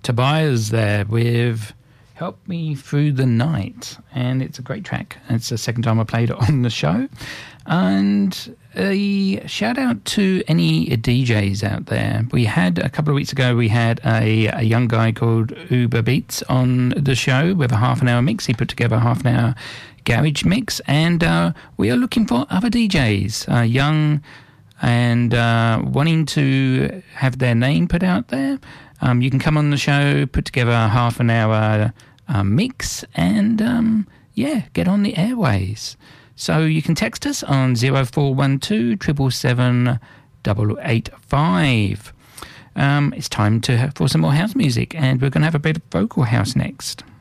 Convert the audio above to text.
Tobias there with Help Me Through the Night, and it's a great track. It's the second time I played it on the show. And a shout out to any DJs out there. We had a couple of weeks ago, we had a young guy called Uber Beats on the show with a half an hour mix. He put together a half an hour garage mix, and we are looking for other DJs, young and wanting to have their name put out there. You can come on the show, put together a half an hour mix, and get on the airways. So you can text us on 0412 777 885. It's time for some more house music, and we're going to have a bit of vocal house next.